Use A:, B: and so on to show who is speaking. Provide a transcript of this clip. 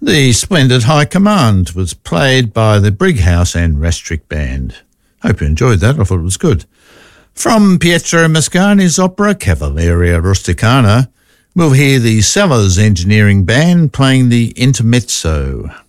A: The splendid High Command was played by the Brighouse and Rastrick Band. Hope you enjoyed that. I thought it was good. From Pietro Mascagni's opera Cavalleria Rusticana, we'll hear the Sellers Engineering Band playing the Intermezzo.